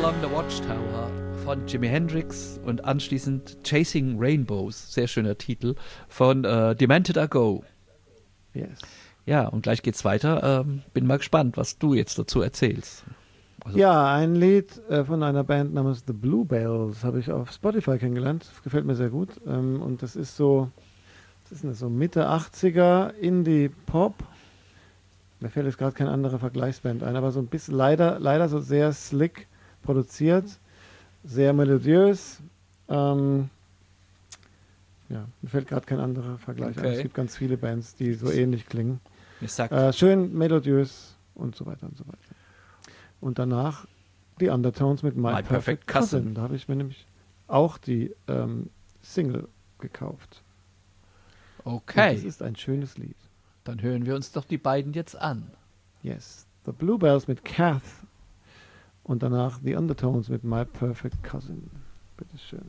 Along the Watchtower von Jimi Hendrix und anschließend Chasing Rainbows, sehr schöner Titel, von Demented Are Go. Yes. Ja, und gleich geht's weiter. Bin mal gespannt, was du jetzt dazu erzählst. Also ja, ein Lied von einer Band namens The Bluebells habe ich auf Spotify kennengelernt. Das gefällt mir sehr gut. Und das ist so, Mitte 80er Indie-Pop. Mir fällt jetzt gerade keine andere Vergleichsband ein, aber so ein bisschen leider so sehr slick produziert, sehr melodiös. Mir fällt gerade kein anderer Vergleich ein. Es gibt ganz viele Bands, die so ähnlich klingen. Schön melodiös und so weiter und so weiter. Und danach die Undertones mit My Perfect Cousin. Da habe ich mir nämlich auch die Single gekauft. Okay. Und das ist ein schönes Lied. Dann hören wir uns doch die beiden jetzt an. Yes. The Bluebells mit Kath und danach The Undertones mit My Perfect Cousin. Bitteschön.